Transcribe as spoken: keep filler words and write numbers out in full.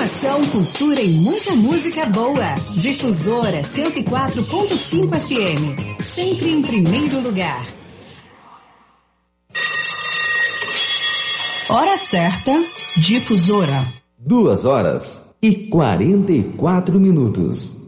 Informação, cultura e muita música boa. Difusora cento e quatro ponto cinco F M. Sempre em primeiro lugar. Hora certa, Difusora. Duas horas e quarenta e quatro minutos.